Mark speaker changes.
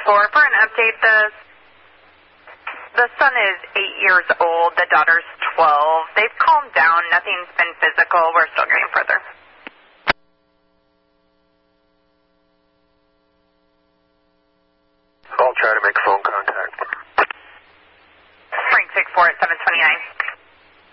Speaker 1: for an update. The son is 8 years old. The daughter's 12. They've calmed down. Nothing's been physical. We're still getting further.
Speaker 2: I'll try to make phone contact.
Speaker 1: Frank 6-4 at 729.